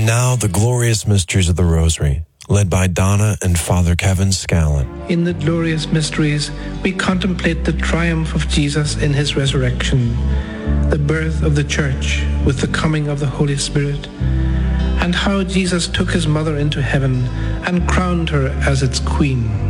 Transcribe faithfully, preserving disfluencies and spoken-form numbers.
now the glorious mysteries of the Rosary, led by Donna and Father Kevin Scallon. In the glorious mysteries, we contemplate the triumph of Jesus in his resurrection, the birth of the Church with the coming of the Holy Spirit, and how Jesus took his mother into heaven and crowned her as its queen.